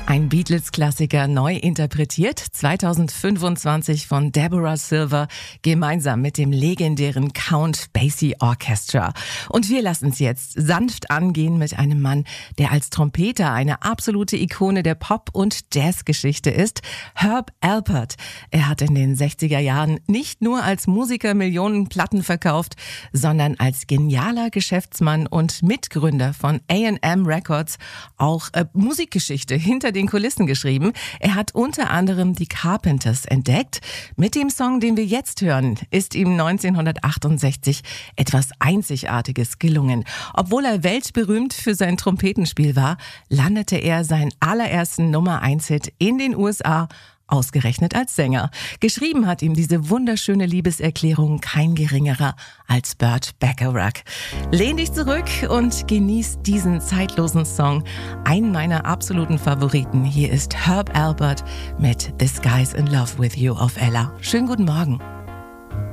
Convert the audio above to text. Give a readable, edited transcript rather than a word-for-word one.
Ein Beatles-Klassiker neu interpretiert, 2025 von Deborah Silver, gemeinsam mit dem legendären Count Basie Orchestra. Und wir lassen es jetzt sanft angehen mit einem Mann, der als Trompeter eine absolute Ikone der Pop- und Jazzgeschichte ist, Herb Alpert. Er hat in den 60er Jahren nicht nur als Musiker Millionen Platten verkauft, sondern als genialer Geschäftsmann und Mitgründer von A&M Records auch Musikgeschichte hinter den Kulissen geschrieben. Er hat unter anderem die Carpenters entdeckt. Mit dem Song, den wir jetzt hören, ist ihm 1968 etwas Einzigartiges gelungen. Obwohl er weltberühmt für sein Trompetenspiel war, landete er seinen allerersten Nummer-1-Hit in den USA, ausgerechnet als Sänger. Geschrieben hat ihm diese wunderschöne Liebeserklärung kein geringerer als Burt Bacharach. Lehn dich zurück und genieß diesen zeitlosen Song. Ein meiner absoluten Favoriten. Hier ist Herb Alpert mit This Guy's in Love with You auf Ella. Schönen guten Morgen.